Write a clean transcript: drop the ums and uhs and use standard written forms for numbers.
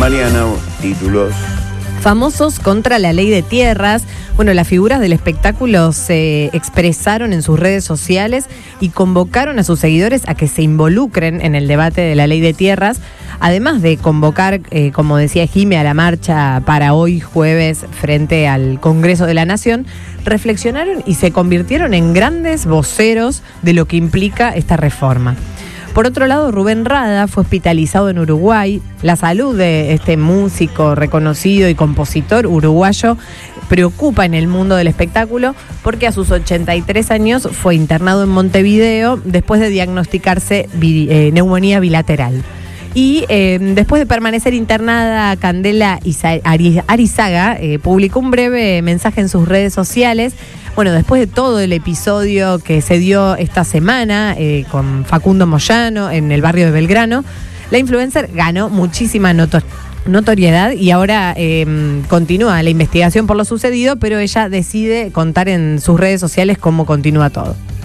Mariana, títulos. Famosos contra la ley de tierras. Bueno, las figuras del espectáculo se expresaron en sus redes sociales y convocaron a sus seguidores a que se involucren en el debate de la ley de tierras, además de convocar, como decía Jime, a la marcha para hoy jueves frente al Congreso de la Nación. Reflexionaron y se convirtieron en grandes voceros de lo que implica esta reforma. Por otro lado, Rubén Rada fue hospitalizado en Uruguay. La salud de este músico reconocido y compositor uruguayo preocupa en el mundo del espectáculo porque a sus 83 años fue internado en Montevideo después de diagnosticarse neumonía bilateral. Y después de permanecer internada, Candela Arizaga publicó un breve mensaje en sus redes sociales. Bueno, después de todo el episodio que se dio esta semana con Facundo Moyano en el barrio de Belgrano, la influencer ganó muchísima notoriedad y ahora continúa la investigación por lo sucedido, pero ella decide contar en sus redes sociales cómo continúa todo.